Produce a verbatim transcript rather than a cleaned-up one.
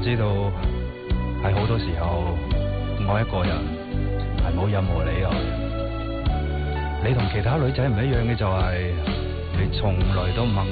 知道喺好多時候愛一個人係冇任何理由嘅。你同其他女仔唔一樣嘅就係、是、你從來都唔肯